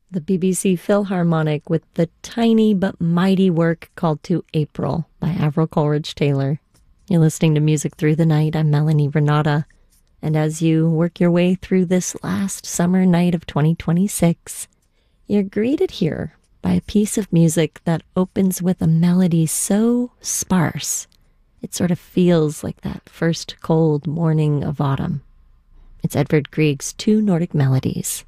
the BBC Philharmonic with the tiny but mighty work called To April by Avril Coleridge Taylor. You're listening to Music Through the Night. I'm Melanie Renata. And as you work your way through this last summer night of 2026, you're greeted here by a piece of music that opens with a melody so sparse, it sort of feels like that first cold morning of autumn. It's Edvard Grieg's Two Nordic Melodies.